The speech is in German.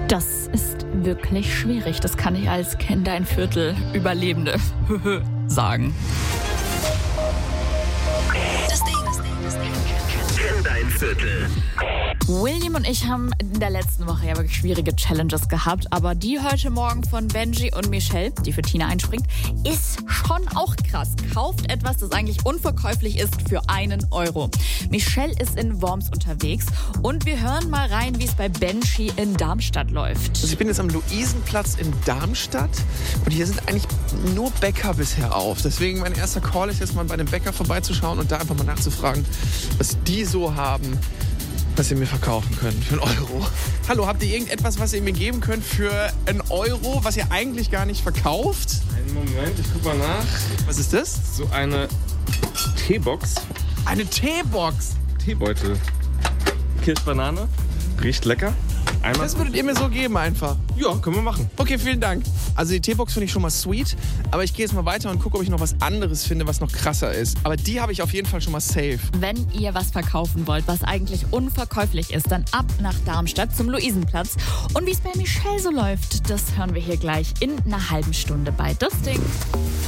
Das ist wirklich schwierig. Das kann ich als Kenn dein Viertel Überlebende sagen. Kenn dein Viertel. William und ich haben in der letzten Woche ja wirklich schwierige Challenges gehabt, aber die heute Morgen von Benji und Michelle, die für Tina einspringt, ist schon auch krass. Kauft etwas, das eigentlich unverkäuflich ist, für 1 Euro. Michelle ist in Worms unterwegs und wir hören mal rein, wie es bei Benji in Darmstadt läuft. Also ich bin jetzt am Luisenplatz in Darmstadt und hier sind eigentlich nur Bäcker bisher auf. Deswegen mein erster Call ist jetzt mal bei dem Bäcker vorbeizuschauen und da einfach mal nachzufragen, was die so haben, was ihr mir verkaufen könnt für 1 Euro. Hallo, habt ihr irgendetwas, was ihr mir geben könnt für 1 Euro, was ihr eigentlich gar nicht verkauft? Einen Moment, ich guck mal nach. Was ist das? So eine Teebox. Eine Teebox. Teebeutel. Kirschbanane. Riecht lecker. Einmal. Das würdet ihr mir so geben einfach. Ja, können wir machen. Okay, vielen Dank. Also die Teebox finde ich schon mal sweet, aber ich gehe jetzt mal weiter und gucke, ob ich noch was anderes finde, was noch krasser ist. Aber die habe ich auf jeden Fall schon mal safe. Wenn ihr was verkaufen wollt, was eigentlich unverkäuflich ist, dann ab nach Darmstadt zum Luisenplatz. Und wie es bei Michelle so läuft, das hören wir hier gleich in einer halben Stunde bei Das Ding.